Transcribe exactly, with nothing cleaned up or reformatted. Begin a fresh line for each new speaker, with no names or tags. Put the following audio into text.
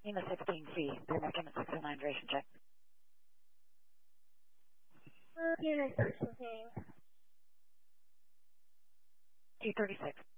Lima sixteen C, Lima six oh nine duration check.
Lima sixteen.
T thirty-six.